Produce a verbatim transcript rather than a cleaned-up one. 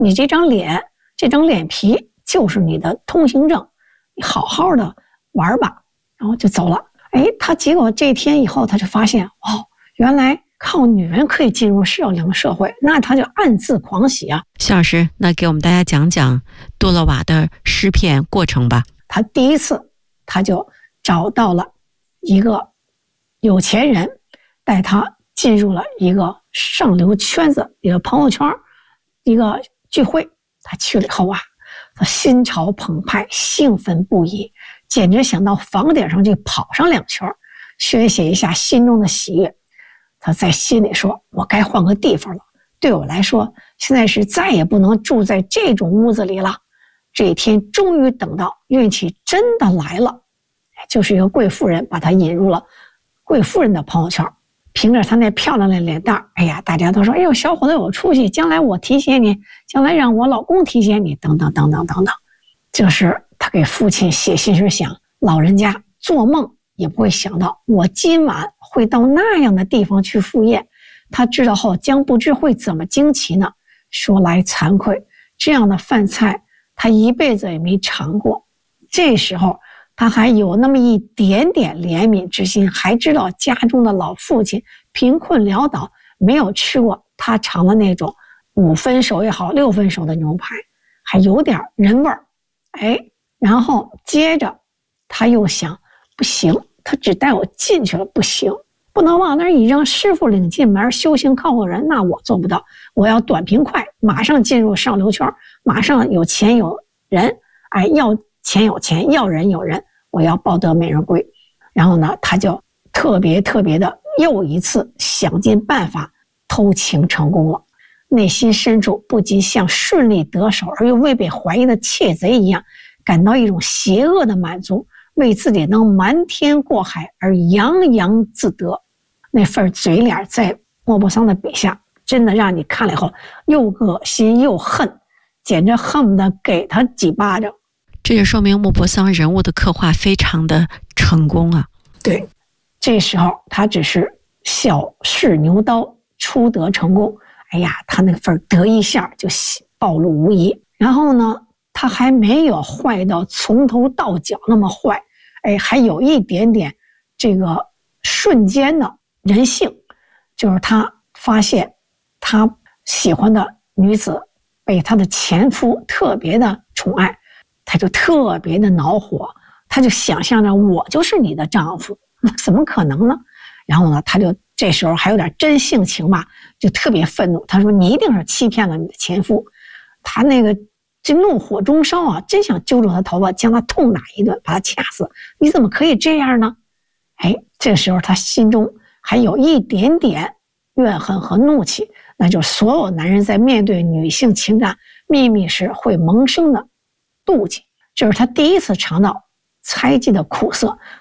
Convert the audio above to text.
你这张脸，这张脸皮就是你的通行证，你好好的玩吧。然后就走了。哎，他结果这天以后，他就发现，哦，原来靠女人可以进入适龄社会，那他就暗自狂喜啊。 谢老师，那给我们大家讲讲多乐瓦的尸骗过程吧。 他第一次，他就找到了一个有钱人，带他进入了一个上流圈子，一个朋友圈，一个聚会。他去了以后啊，他心潮澎湃，兴奋不已，简直想到房顶上去跑上两圈，宣泄一下心中的喜悦。他在心里说，我该换个地方了，对我来说现在是再也不能住在这种屋子里了。这一天终于等到，运气真的来了，就是一个贵妇人把他引入了贵妇人的朋友圈。凭着他那漂亮的脸蛋，哎呀，大家都说，哎呦，小伙子有出息，将来我提携你，将来让我老公提携你，等等等等等等。就是他给父亲写信时想，老人家做梦也不会想到我今晚会到那样的地方去赴宴，他知道后将不知会怎么惊奇呢。说来惭愧，这样的饭菜他一辈子也没尝过。这时候他还有那么一点点怜悯之心，还知道家中的老父亲贫困潦倒，没有吃过他尝的那种五分熟也好，六分熟的牛排，还有点人味儿。哎，然后接着他又想，不行，他只带我进去了，不行，不能往那儿一扔，师傅领进门，修行靠后人，那我做不到。我要短平快，马上进入上流圈，马上有钱有人，哎，要钱有钱，要人有人，我要抱得美人归。然后呢，他就特别特别的又一次想尽办法偷情成功了。内心深处不禁像顺利得手而又未被怀疑的窃贼一样，感到一种邪恶的满足，为自己能瞒天过海而洋洋自得。那份嘴脸在莫泊桑的笔下，真的让你看了以后又恶心又恨，简直恨不得给他几巴掌。 这也说明莫泊桑人物的刻画非常的成功啊。 对，这时候他只是小试牛刀，初得成功，哎呀，他那份得意相就暴露无遗。然后呢，他还没有坏到从头到脚那么坏，哎，还有一点点这个瞬间的人性，就是他发现他喜欢的女子被他的前夫特别的宠爱，他就特别的恼火，他就想象着我就是你的丈夫，怎么可能呢？然后呢，他就这时候还有点真性情嘛，就特别愤怒。他说你一定是欺骗了你的前夫。他那个这怒火中烧啊，真想揪住他头发，将他痛打一顿，把他掐死。你怎么可以这样呢？哎，这时候他心中还有一点点怨恨和怒气，那就是所有男人在面对女性情感秘密时会萌生的妒忌。这是他第一次尝到猜忌的苦涩，